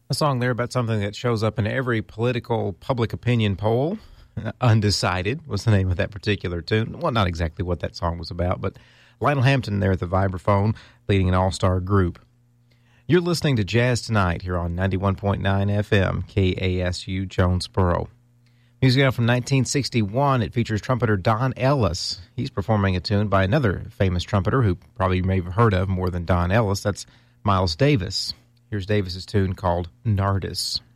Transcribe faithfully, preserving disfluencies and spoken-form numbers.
A song there about something that shows up in every political public opinion poll. Undecided was the name of that particular tune. Well, not exactly what that song was about, but Lionel Hampton there at the vibraphone, leading an all-star group. You're listening to Jazz Tonight here on ninety-one point nine F M, K A S U Jonesboro. Music now from nineteen sixty-one. It features trumpeter Don Ellis. He's performing a tune by another famous trumpeter who probably you may have heard of more than Don Ellis. That's Miles Davis. Here's Davis's tune called Nardis.